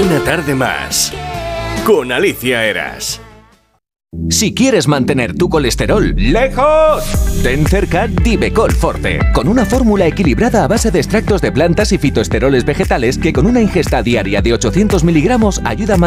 Una tarde más con Alicia Eras. Si quieres mantener tu colesterol lejos, ten cerca Divecol Forte, con una fórmula equilibrada a base de extractos de plantas y fitoesteroles vegetales que con una ingesta diaria de 800 miligramos ayuda a